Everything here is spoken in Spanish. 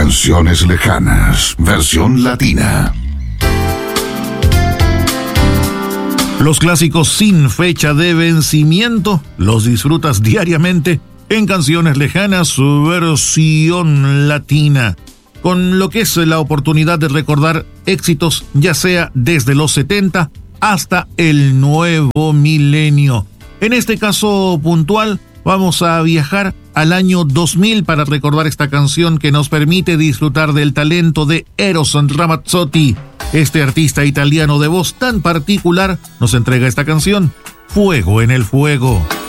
Canciones lejanas, versión latina. Los clásicos sin fecha de vencimiento los disfrutas diariamente en Canciones Lejanas, su versión latina, con lo que es la oportunidad de recordar éxitos ya sea desde los 70 hasta el nuevo milenio. En este caso puntual vamos a viajar al año 2000 para recordar esta canción que nos permite disfrutar del talento de Eros Ramazzotti. Este artista italiano de voz tan particular nos entrega esta canción, Fuego en el Fuego.